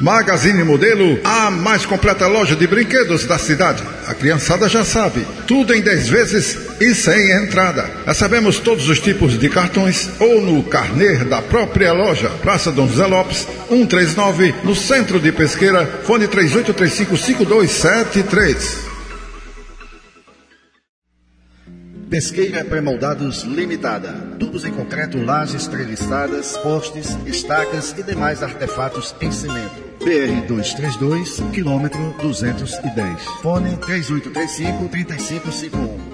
Magazine Modelo, a mais completa loja de brinquedos da cidade. A criançada já sabe, tudo em 10 vezes e sem entrada. Recebemos todos os tipos de cartões ou no carnê da própria loja. Praça Dom José Lopes, 139, no centro de Pesqueira, fone 3835-5273. Pesqueira Pré-Moldados Limitada. Tubos em concreto, lajes treliçadas, postes, estacas e demais artefatos em cimento. BR 232, quilômetro 210. Fone 3835-3551.